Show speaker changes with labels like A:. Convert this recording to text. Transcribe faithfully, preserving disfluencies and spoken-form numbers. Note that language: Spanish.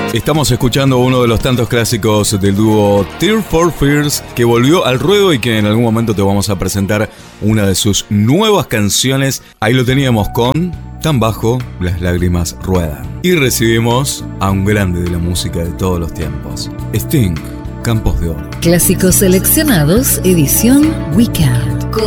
A: Estamos escuchando uno de los tantos clásicos del dúo Tears for Fears, que volvió al ruedo y que en algún momento te vamos a presentar una de sus nuevas canciones. Ahí lo teníamos con Tan bajo, las lágrimas ruedan. Y recibimos a un grande de la música de todos los tiempos, Sting, Campos de Oro.
B: Clásicos seleccionados, edición Weekend.